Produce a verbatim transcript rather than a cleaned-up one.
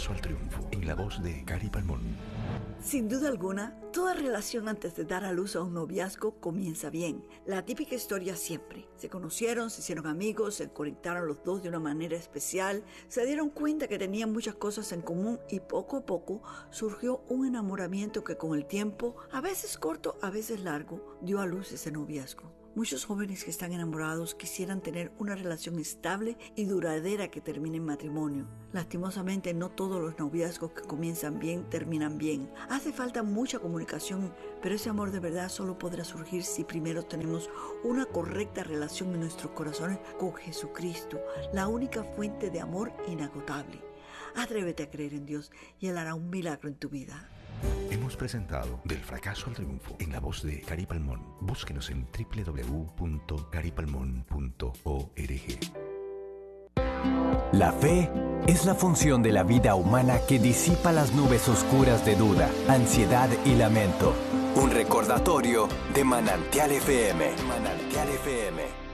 fracaso al triunfo, en la voz de Cari Palmón. Sin duda alguna, toda relación antes de dar a luz a un noviazgo comienza bien. La típica historia siempre. Se conocieron, se hicieron amigos, se conectaron los dos de una manera especial, se dieron cuenta que tenían muchas cosas en común y poco a poco surgió un enamoramiento que con el tiempo, a veces corto, a veces largo, dio a luz ese noviazgo. Muchos jóvenes que están enamorados quisieran tener una relación estable y duradera que termine en matrimonio. Lastimosamente, no todos los noviazgos que comienzan bien terminan bien. Hace falta mucha comunicación, pero ese amor de verdad solo podrá surgir si primero tenemos una correcta relación en nuestros corazones con Jesucristo, la única fuente de amor inagotable. Atrévete a creer en Dios y Él hará un milagro en tu vida. Hemos presentado Del fracaso al triunfo en la voz de Cari Palmón. Búsquenos en doble u doble u doble u punto cari palmón punto org. La fe es la función de la vida humana que disipa las nubes oscuras de duda, ansiedad y lamento. Un recordatorio de Manantial F M. Manantial F M.